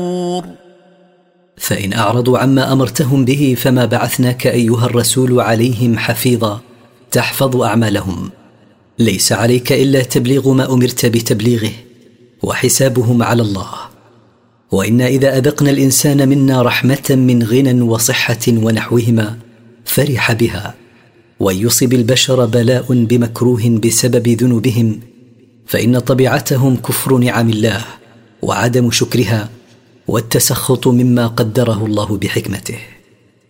فإن أعرضوا عما أمرتهم به فما بعثناك أيها الرسول عليهم حفيظا تحفظ أعمالهم، ليس عليك إلا تبليغ ما أمرت بتبليغه، وحسابهم على الله. وإنا إذا أذقنا الإنسان منا رحمة من غنى وصحة ونحوهما فرح بها، ويصب البشر بلاء بمكروه بسبب ذنوبهم فإن طبيعتهم كفر نعم الله وعدم شكرها والتسخط مما قدره الله بحكمته.